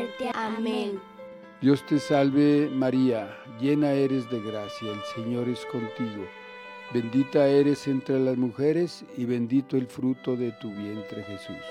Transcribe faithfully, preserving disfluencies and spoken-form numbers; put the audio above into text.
muerte. Amén. Dios te salve María, llena eres de gracia, el Señor es contigo. Bendita eres entre las mujeres y bendito el fruto de tu vientre Jesús.